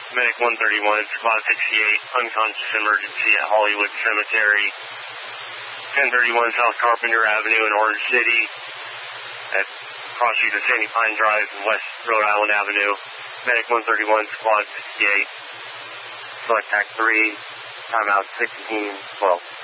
Medic 131, Squad 68, unconscious emergency at Hollywood Cemetery, 1031 South Carpenter Avenue in Orange City, at cross streets of Sandy Pine Drive and West Rhode Island Avenue. Medic 131, Squad 68, select TAC 3, timeout 1612.